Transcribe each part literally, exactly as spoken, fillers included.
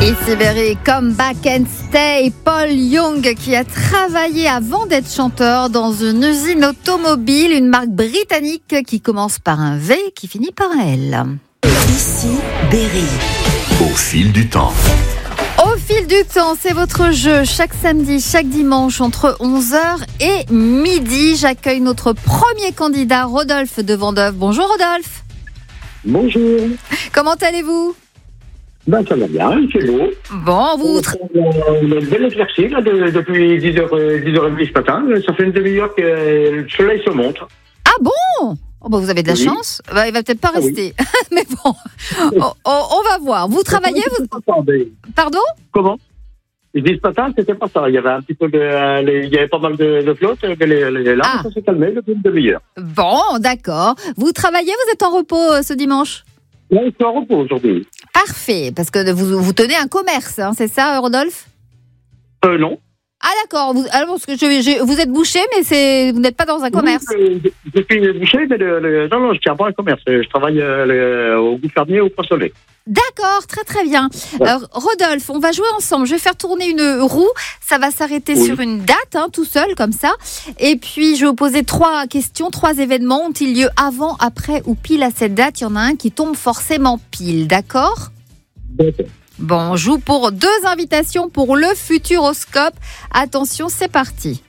Ici Berry, Come Back and Stay. Paul Young qui a travaillé avant d'être chanteur dans une usine automobile, une marque britannique qui commence par un V, qui finit par un L. Ici Berry. Au fil du temps. Au fil du temps, c'est votre jeu. Chaque samedi, chaque dimanche, entre onze heures et midi, j'accueille notre premier candidat, Rodolphe de Vendœuvre. Bonjour Rodolphe. Bonjour. Comment allez-vous ? Ben, ça va bien, c'est beau. Bon, vous... On a une belle éclaircie, là, de, depuis dix heures trente ce matin. Ça fait une demi-heure que le soleil se montre. Ah bon ? Oh bah vous avez de la oui. chance. Bah, il va peut-être pas ah rester. Oui. Mais bon, on, on, on va voir. Vous travaillez vous... Pardon ? Comment ? Je dis ce matin, c'était pas ça. Il y avait un petit peu de, euh, les, il y avait pas mal de, de flotte, mais les, les, là, ah. ça s'est calmé depuis une demi-heure. Bon, d'accord. Vous travaillez, vous êtes en repos euh, ce dimanche ? Oui, je suis en repos aujourd'hui. Parfait, parce que vous, vous tenez un commerce, hein, c'est ça, Rodolphe ? Euh, non. Ah d'accord, vous, alors, parce que je, je, vous êtes boucher, mais c'est, vous n'êtes pas dans un commerce. Oui, je, je suis boucher, mais le, le, non, non, je ne tiens pas un commerce. Je travaille euh, le, au goût fermier au poissonnet. D'accord, très très bien. Ouais. Alors, Rodolphe, on va jouer ensemble. Je vais faire tourner une roue. Ça va s'arrêter oui. sur une date, hein, tout seul, comme ça. Et puis, je vais vous poser trois questions. Trois événements ont-ils lieu avant, après ou pile à cette date ? Il y en a un qui tombe forcément pile, d'accord ? D'accord. Bon, on joue pour deux invitations pour le Futuroscope. Attention, c'est parti.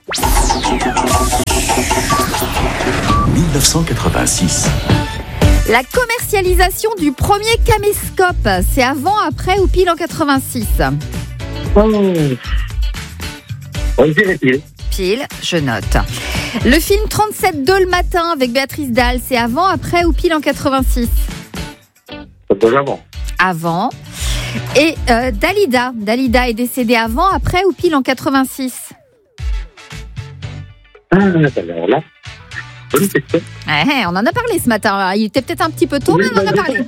dix-neuf cent quatre-vingt-six. La commercialisation du premier caméscope, c'est avant, après ou pile en quatre-vingt-six ? Oh. On dirait pile. Pile, je note. Le film trente-sept deux le matin avec Béatrice Dalle, c'est avant, après ou pile en quatre-vingt-six ? C'est avant. Avant. Et euh, Dalida, Dalida est décédée avant, après ou pile en quatre-vingt-six ? Ah, alors là. Ouais, on en a parlé ce matin. Il était peut-être un petit peu tôt, oui, mais on en a parlé.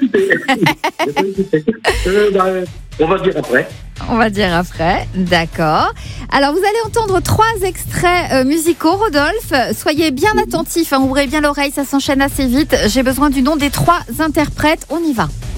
euh, bah, on va dire après. On va dire après, d'accord. Alors, vous allez entendre trois extraits euh, musicaux, Rodolphe. Soyez bien attentifs, hein, ouvrez bien l'oreille, ça s'enchaîne assez vite. J'ai besoin du nom des trois interprètes. On y va.